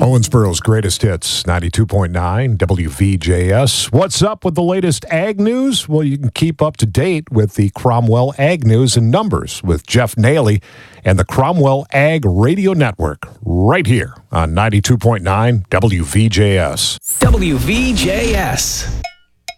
Owensboro's greatest hits, 92.9 WVJS. What's up with the latest ag news? Well, you can keep up to date with the Cromwell Ag News and Numbers with Jeff Naley and the Cromwell Ag Radio Network right here on 92.9 WVJS. WVJS.